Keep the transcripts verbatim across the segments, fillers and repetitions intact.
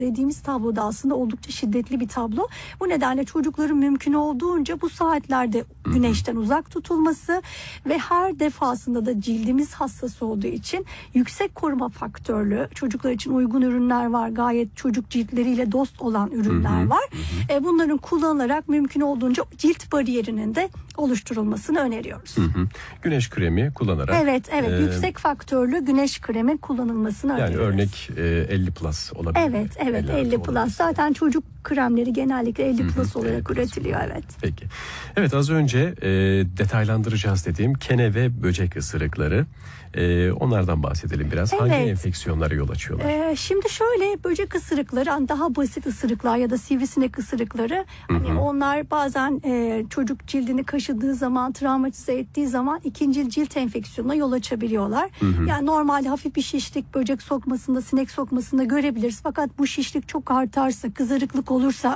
dediğimiz tabloda aslında oldukça şiddetli bir tablo. Bu nedenle çocukların mümkün olduğunca bu saatlerde güneşten uzak tutulması ve her defasında da cildimiz hassas olduğu için yüksek koruma faktörlü çocuklar için uygun ürünler var. Gayet çocuk ciltleriyle dost olan ürünler var. E, bunların kullanılarak mümkün olduğunca cilt bariyerinin de oluşturulmasını öneriyoruz. Hı hı. Güneş kremi kullanarak. Evet, evet. E, yüksek faktörlü güneş kremi kullanılmasını yani öneriyoruz. örnek e, elli plus olabilir. Evet, evet. elli elli olabilir. plus. Zaten çocuk kremleri genellikle elli plus olarak üretiliyor, evet. Peki. Evet, az önce e, detaylandıracağız dediğim kene ve böcek ısırıkları. E, onlardan bahsedelim biraz. Evet. Hangi enfeksiyonlara yol açıyorlar? Ee, şimdi şöyle, böcek ısırıkları, hani daha basit ısırıklar ya da sivrisinek ısırıkları, hani onlar bazen e, çocuk cildini kaşıdığı zaman, travmatize ettiği zaman ikinci cilt enfeksiyonuna yol açabiliyorlar. Hı hı. Yani normalde hafif bir şişlik böcek sokmasında, sinek sokmasında görebiliriz. Fakat bu şişlik çok artarsa, kızarıklık olursa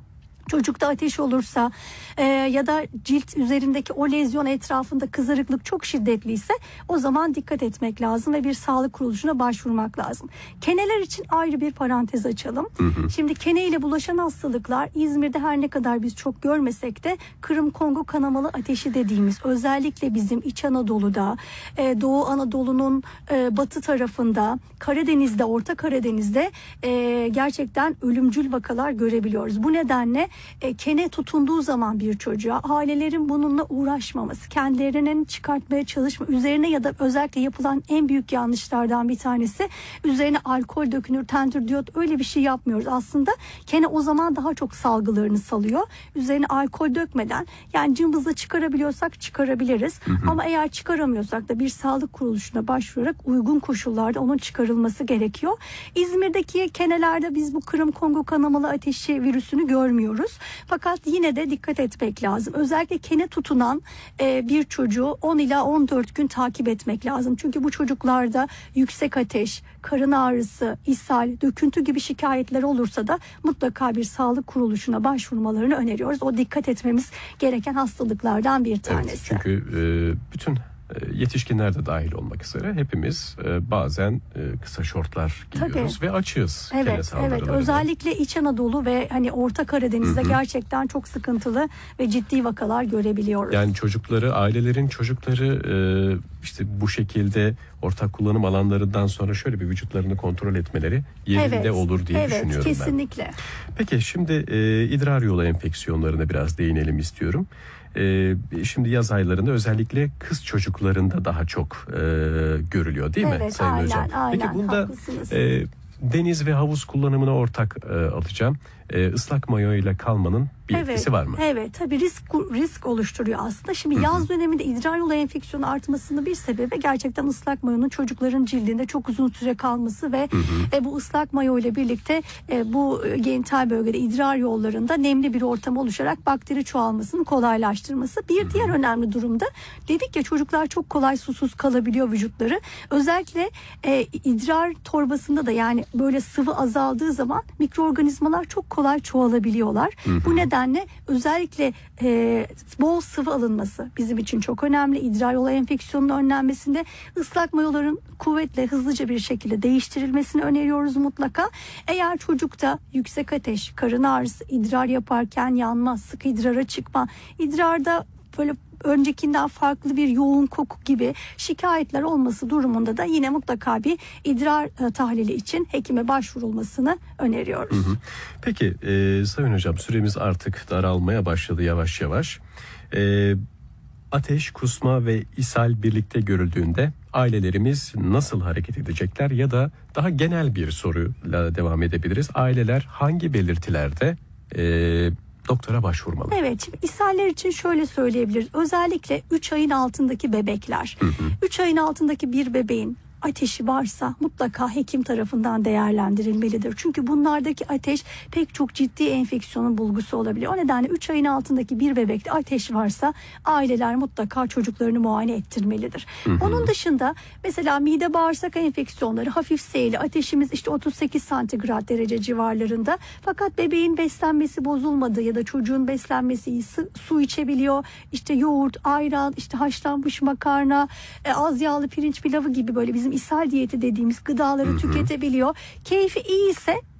çocukta ateş olursa e, ya da cilt üzerindeki o lezyon etrafında kızarıklık çok şiddetliyse o zaman dikkat etmek lazım ve bir sağlık kuruluşuna başvurmak lazım. Keneler için ayrı bir parantez açalım. Hı hı. Şimdi kene ile bulaşan hastalıklar İzmir'de her ne kadar biz çok görmesek de Kırım Kongo kanamalı ateşi dediğimiz, özellikle bizim İç Anadolu'da, e, Doğu Anadolu'nun e, batı tarafında, Karadeniz'de, Orta Karadeniz'de e, gerçekten ölümcül vakalar görebiliyoruz. Bu nedenle E, kene tutunduğu zaman bir çocuğa ailelerin bununla uğraşmaması, kendilerinin çıkartmaya çalışma, üzerine ya da özellikle yapılan en büyük yanlışlardan bir tanesi, üzerine alkol dökünür, tentür diyot, öyle bir şey yapmıyoruz. Aslında kene o zaman daha çok salgılarını salıyor. Üzerine alkol dökmeden, yani cımbızla çıkarabiliyorsak çıkarabiliriz. Hı hı. Ama eğer çıkaramıyorsak da bir sağlık kuruluşuna başvurarak uygun koşullarda onun çıkarılması gerekiyor. İzmir'deki kenelerde biz bu Kırım Kongo kanamalı ateşi virüsünü görmüyoruz. Fakat yine de dikkat etmek lazım. Özellikle kene tutunan e, bir çocuğu on ila on dört gün takip etmek lazım. Çünkü bu çocuklarda yüksek ateş, karın ağrısı, ishal, döküntü gibi şikayetler olursa da mutlaka bir sağlık kuruluşuna başvurmalarını öneriyoruz. O dikkat etmemiz gereken hastalıklardan bir tanesi. Evet, çünkü e, bütün yetişkinler de dahil olmak üzere hepimiz e, bazen e, kısa şortlar giyiyoruz. Tabii. Ve açığız. Evet, evet. Özellikle İç Anadolu ve hani Orta Karadeniz'de, hı hı, gerçekten çok sıkıntılı ve ciddi vakalar görebiliyoruz. Yani çocukları, ailelerin çocukları e, işte bu şekilde ortak kullanım alanlarından sonra şöyle bir vücutlarını kontrol etmeleri yerinde, evet, olur diye evet, düşünüyorum kesinlikle. ben. Kesinlikle. Peki şimdi e, idrar yolu enfeksiyonlarına biraz değinelim istiyorum. Ee, şimdi yaz aylarında özellikle kız çocuklarında daha çok e, görülüyor değil mi, evet, Sayın aynen, Hocam? Aynen, Peki bunda haklısınız. e, deniz ve havuz kullanımına ortak e, alacağım. E, ıslak mayo ile kalmanın bir evet, etkisi var mı? Evet, tabii risk risk oluşturuyor aslında. Şimdi Hı-hı. yaz döneminde idrar yolu enfeksiyonu artmasının bir sebebi gerçekten ıslak mayonun çocukların cildinde çok uzun süre kalması ve e, bu ıslak mayo ile birlikte e, bu genital bölgede, idrar yollarında nemli bir ortam oluşarak bakteri çoğalmasını kolaylaştırması. Bir Hı-hı. diğer önemli durumda, dedik ya, çocuklar çok kolay susuz kalabiliyor vücutları. Özellikle e, idrar torbasında da, yani böyle sıvı azaldığı zaman mikroorganizmalar çok kolay çoğalabiliyorlar. Hı-hı. Bu nedenle özellikle e, bol sıvı alınması bizim için çok önemli. İdrar yolu enfeksiyonunun önlenmesinde ıslak mayoların kuvvetle, hızlıca bir şekilde değiştirilmesini öneriyoruz mutlaka. Eğer çocukta yüksek ateş, karın ağrısı, idrar yaparken yanma, sık idrara çıkma, idrarda böyle öncekinden farklı bir yoğun koku gibi şikayetler olması durumunda da yine mutlaka bir idrar e, tahlili için hekime başvurulmasını öneriyoruz. Hı hı. Peki e, Sayın Hocam, süremiz artık daralmaya başladı yavaş yavaş. E, ateş, kusma ve ishal birlikte görüldüğünde ailelerimiz nasıl hareket edecekler, ya da daha genel bir soruyla devam edebiliriz. Aileler hangi belirtilerde e, doktora başvurmalı? Evet, şimdi ishaller için şöyle söyleyebiliriz. Özellikle üç ayın altındaki bebekler. üç ayın altındaki bir bebeğin ateşi varsa mutlaka hekim tarafından değerlendirilmelidir. Çünkü bunlardaki ateş pek çok ciddi enfeksiyonun bulgusu olabiliyor. O nedenle üç ayın altındaki bir bebekte ateş varsa aileler mutlaka çocuklarını muayene ettirmelidir. Hı hı. Onun dışında mesela mide bağırsak enfeksiyonları hafif seyli, ateşimiz işte otuz sekiz santigrat derece civarlarında, fakat bebeğin beslenmesi bozulmadı ya da çocuğun beslenmesi iyi, su, su içebiliyor, işte yoğurt, ayran, işte haşlanmış makarna, e, az yağlı pirinç pilavı gibi böyle bizim ishal diyeti dediğimiz gıdaları, hı hı, tüketebiliyor. Keyfi iyi ise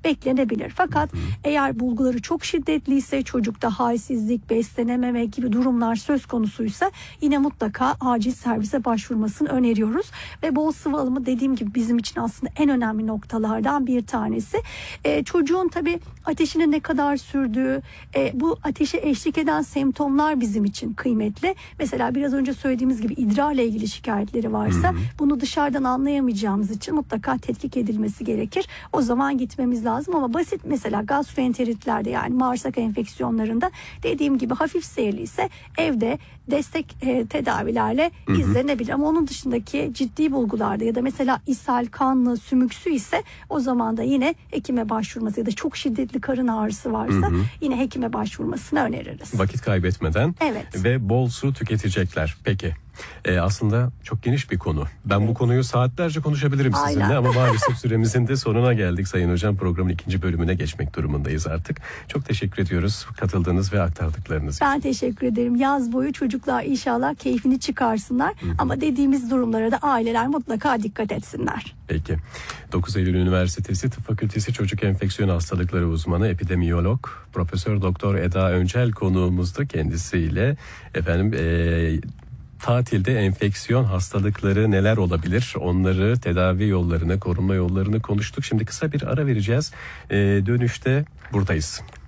beklenebilir. Fakat hı hı. eğer bulguları çok şiddetliyse, çocukta halsizlik, beslenememe gibi durumlar söz konusuysa yine mutlaka acil servise başvurmasını öneriyoruz. Ve bol sıvı alımı dediğim gibi bizim için aslında en önemli noktalardan bir tanesi. E, çocuğun tabii ateşinin ne kadar sürdüğü, e, bu ateşe eşlik eden semptomlar bizim için kıymetli. Mesela biraz önce söylediğimiz gibi idrarla ilgili şikayetleri varsa, hı hı. bunu dışarıdan anlayamayacağımız için mutlaka tetkik edilmesi gerekir. O zaman gitmemiz lazım ama basit mesela gastroenteritlerde, yani bağırsak enfeksiyonlarında dediğim gibi hafif seyirliyse evde destek e, tedavilerle hı hı. izlenebilir. Ama onun dışındaki ciddi bulgularda ya da mesela ishal, kanlı, sümüksü ise o zaman da yine hekime başvurması ya da çok şiddetli karın ağrısı varsa hı hı. yine hekime başvurmasını öneririz. Vakit kaybetmeden evet. ve bol su tüketecekler. Peki. Ee, aslında çok geniş bir konu. Ben evet. bu konuyu saatlerce konuşabilirim sizinle. Aynen. Ama maalesef süremizin de sonuna geldik Sayın Hocam. Programın ikinci bölümüne geçmek durumundayız artık. Çok teşekkür ediyoruz katıldığınız ve aktardıklarınız Ben için. teşekkür ederim. Yaz boyu çocuklar inşallah keyfini çıkarsınlar. Hı-hı. Ama dediğimiz durumlara da aileler mutlaka dikkat etsinler. Peki. dokuz Eylül Üniversitesi Tıp Fakültesi Çocuk Enfeksiyon Hastalıkları Uzmanı Epidemiyolog Profesör Doktor Eda Öncel konuğumuzdu. Kendisiyle efendim eee tatilde enfeksiyon hastalıkları neler olabilir? Onları, tedavi yollarını, korunma yollarını konuştuk. Şimdi kısa bir ara vereceğiz. Ee, dönüşte buradayız.